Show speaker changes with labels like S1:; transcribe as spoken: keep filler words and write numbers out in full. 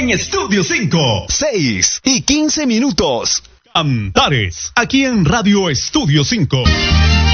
S1: en Estudio cinco.
S2: seis y quince minutos.
S1: Antares, aquí en Radio Estudio cinco.